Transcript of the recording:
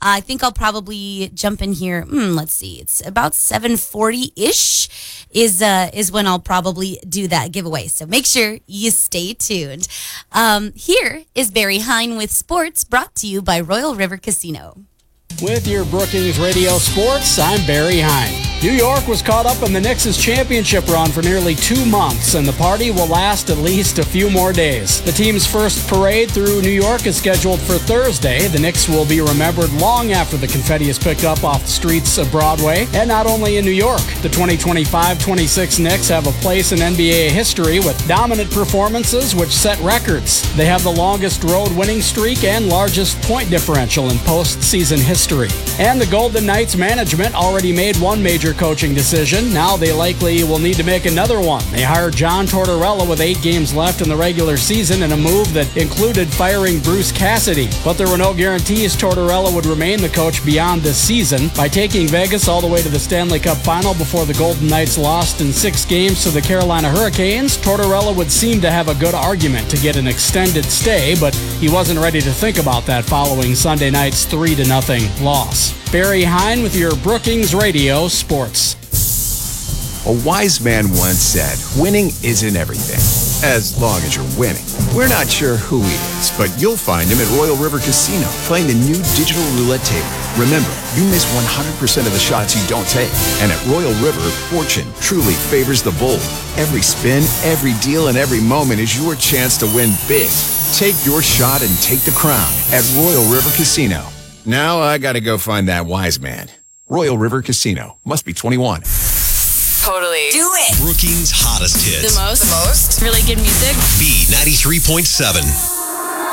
I think I'll probably jump in here. Let's see. It's about 7:40-ish is when I'll probably do that giveaway. So make sure you stay tuned. Here is Barry Hine with sports, brought to you by Royal River Casino. With your Brookings Radio Sports, I'm Barry Hine. New York was caught up in the Knicks' championship run for nearly 2 months, and the party will last at least a few more days. The team's first parade through New York is scheduled for Thursday. The Knicks will be remembered long after the confetti is picked up off the streets of Broadway, and not only in New York. The 2025-26 Knicks have a place in NBA history with dominant performances which set records. They have the longest road winning streak and largest point differential in postseason history. And the Golden Knights management already made one major coaching decision. Now they likely will need to make another one. They hired John Tortorella with 8 games left in the regular season in a move that included firing Bruce Cassidy. But there were no guarantees Tortorella would remain the coach beyond this season. By taking Vegas all the way to the Stanley Cup final before the Golden Knights lost in 6 games to the Carolina Hurricanes, Tortorella would seem to have a good argument to get an extended stay, but he wasn't ready to think about that following Sunday night's 3-0 loss. Barry Hine with your Brookings Radio Sports. A wise man once said, winning isn't everything, as long as you're winning. We're not sure who he is, but you'll find him at Royal River Casino, playing the new digital roulette table. Remember, you miss 100% of the shots you don't take. And at Royal River, fortune truly favors the bold. Every spin, every deal, and every moment is your chance to win big. Take your shot and take the crown at Royal River Casino. Now I gotta go find that wise man. Royal River Casino. Must be 21. Totally. Do it. Brookings' hottest hits. The most. Really good music. B93.7.